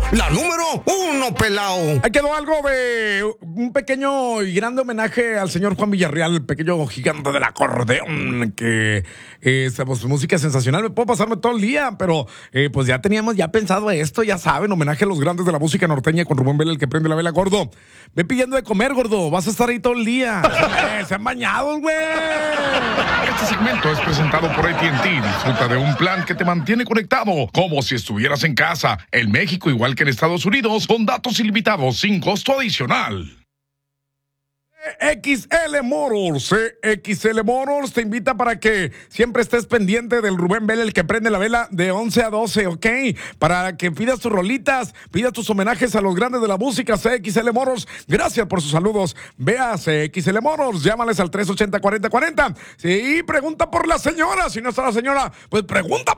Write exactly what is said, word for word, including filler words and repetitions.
La número uno, pelao. Ahí quedó algo de un pequeño y grande homenaje al señor Juan Villarreal, el pequeño gigante del acordeón, que eh, pues, música sensacional. Me puedo pasarme todo el día, pero eh, pues ya teníamos ya pensado esto, ya saben, homenaje a los grandes de la música norteña con Rubén Vela, el que prende la vela, gordo. Ve pidiendo de comer, gordo, vas a estar ahí todo el día. eh, se han bañado, güey. Este segmento es presentado por A T and T. Disfruta de un plan que te mantiene conectado, como si estuvieras en casa, en México igual que en Estados Unidos, con datos ilimitados sin costo adicional. X L Motors, X L Motors te invita para que siempre estés pendiente del Rubén Vela, el que prende la vela, de once a doce, ¿ok? Para que pidas tus rolitas, pidas tus homenajes a los grandes de la música. C X L Motors, gracias por sus saludos. Ve a C X L Motors, llámales al tres ochenta, cuarenta cuarenta. Sí, pregunta por la señora. Si no está la señora, pues pregunta